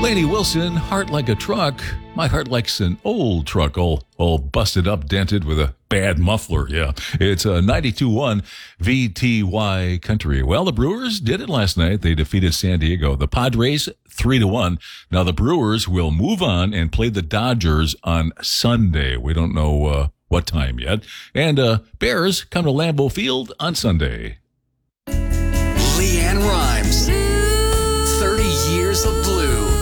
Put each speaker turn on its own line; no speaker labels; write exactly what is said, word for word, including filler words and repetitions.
Lainey Wilson, Heart Like a Truck. My heart likes an old truck, all, all busted up, dented with a bad muffler. Yeah, it's a ninety-two one V T Y Country. Well, the Brewers did it last night. They defeated San Diego. The Padres, three to one. Now, the Brewers will move on and play the Dodgers on Sunday. We don't know uh, what time yet. And uh, Bears come to Lambeau Field on Sunday.
LeAnn Rimes.